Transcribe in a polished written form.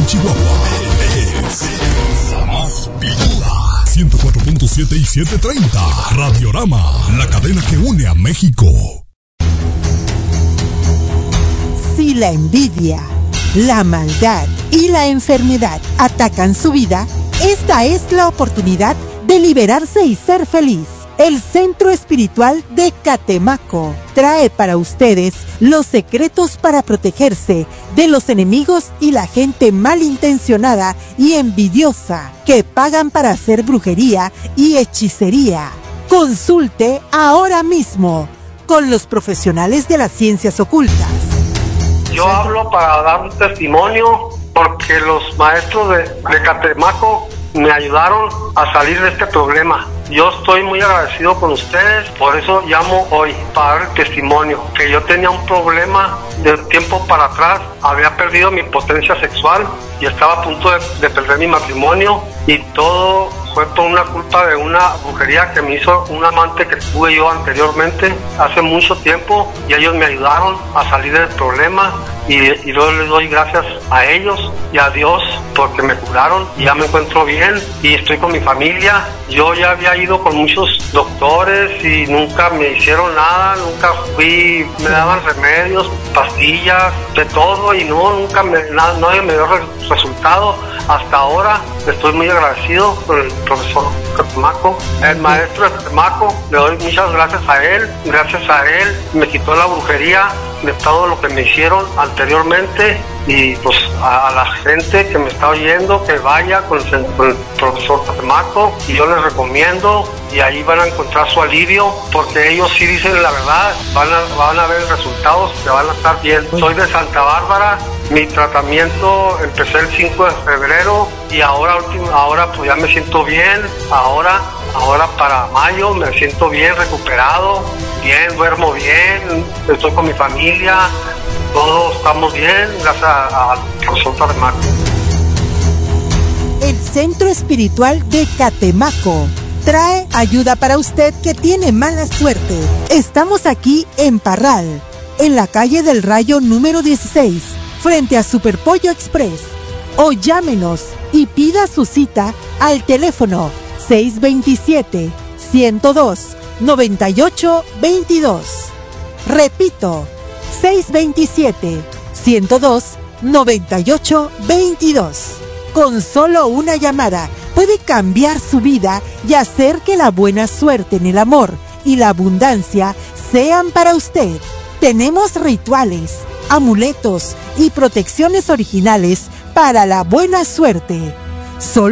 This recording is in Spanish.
en Chihuahua. La más picuda. 104.7 y 730. Radiorama, la cadena que une a México. Si la envidia, la maldad y la enfermedad atacan su vida, esta es la oportunidad de liberarse y ser feliz. El Centro Espiritual de Catemaco trae para ustedes los secretos para protegerse de los enemigos y la gente malintencionada y envidiosa que pagan para hacer brujería y hechicería. Consulte ahora mismo con los profesionales de las ciencias ocultas. Yo hablo para dar un testimonio porque los maestros de Catemaco me ayudaron a salir de este problema. Yo estoy muy agradecido con ustedes, por eso llamo hoy para dar el testimonio, que yo tenía un problema de tiempo para atrás, había perdido mi potencia sexual y estaba a punto de perder mi matrimonio, y todo fue por una culpa de una brujería que me hizo un amante que tuve yo anteriormente, hace mucho tiempo, y ellos me ayudaron a salir del problema. Y yo les doy gracias a ellos y a Dios porque me curaron y ya me encuentro bien y estoy con mi familia. Yo ya había ido con muchos doctores y nunca me hicieron nada, nunca fui, me daban remedios, pastillas, de todo, y nunca nadie me dio resultado. Hasta ahora estoy muy agradecido con el profesor Catemaco, el maestro de Catemaco. Le doy muchas gracias a él me quitó la brujería de todo lo que me hicieron anteriormente, y pues a la gente que me está oyendo que vaya con el profesor Catemaco, y yo les recomiendo, y ahí van a encontrar su alivio, porque ellos sí dicen la verdad, van a ver resultados, que van a estar bien. Soy de Santa Bárbara, mi tratamiento empecé el 5 de febrero y ahora pues ya me siento bien, ahora para mayo me siento bien, recuperado, bien, duermo bien, estoy con mi familia, todos estamos bien, gracias al profesor Catemaco. El Centro Espiritual de Catemaco trae ayuda para usted que tiene mala suerte. Estamos aquí en Parral, en la calle del Rayo número 16, frente a Superpollo Express. O llámenos y pida su cita al teléfono 627-102-9822. Repito, 627-102-9822. Con solo una llamada puede cambiar su vida y hacer que la buena suerte en el amor y la abundancia sean para usted. Tenemos rituales, amuletos y protecciones originales para la buena suerte. Solo